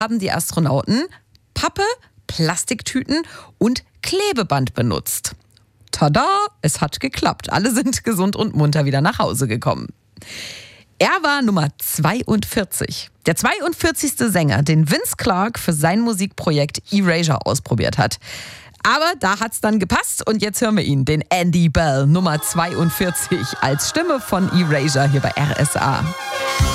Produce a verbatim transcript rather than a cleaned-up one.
haben die Astronauten Pappe, Plastiktüten und Klebeband benutzt. Tada, es hat geklappt. Alle sind gesund und munter wieder nach Hause gekommen. Er war Nummer zweiundvierzig. Der zweiundvierzigste Sänger, den Vince Clarke für sein Musikprojekt Erasure ausprobiert hat. Aber da hat's dann gepasst und jetzt hören wir ihn, den Andy Bell, Nummer zweiundvierzig, als Stimme von Erasure hier bei R S A.